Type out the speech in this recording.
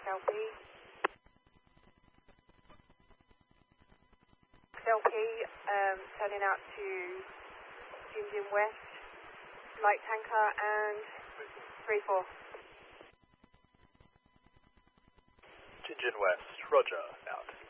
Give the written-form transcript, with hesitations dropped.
XLP. XLP, turning out to Jinjin West, light tanker and 3-4. Jinjin West, roger, out.